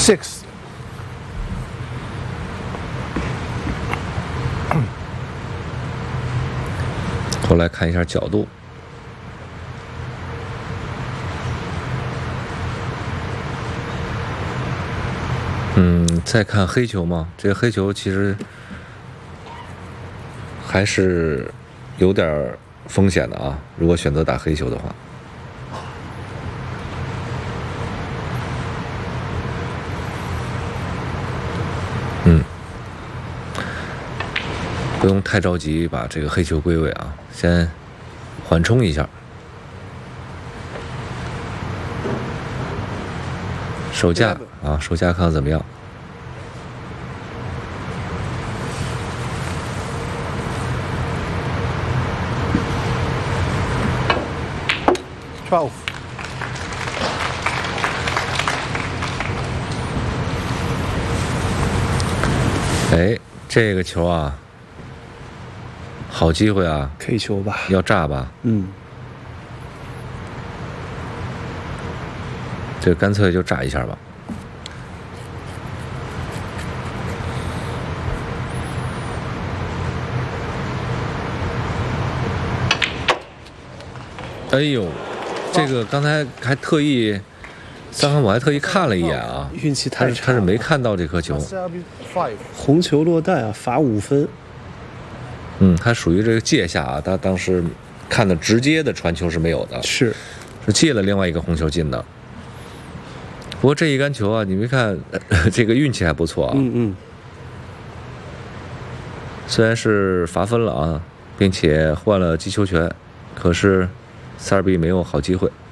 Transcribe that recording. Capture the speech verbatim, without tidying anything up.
six。 后来看一下角度。嗯，再看黑球嘛，这个黑球其实还是有点风险的啊。如果选择打黑球的话，嗯，不用太着急把这个黑球归位啊，先缓冲一下。手架啊，手架看看怎么样 ？twelve。 哎，这个球啊，好机会啊 ，K 球吧， 要炸吧？ 嗯， 这干脆就炸一下吧。哎呦，这个刚才还特意，三汉我还特意看了一眼啊， 运气太差， 他是没看到这颗球。 红球落袋啊，罚五分。 嗯，他属于这个借下啊，他当时看的直接的传球是没有的， 是是借了另外一个红球进的。不过这一杆球啊，你没看，这个运气还不错啊。 嗯嗯。 虽然是罚分了啊，并且换了击球权，可是塞尔比没有好机会。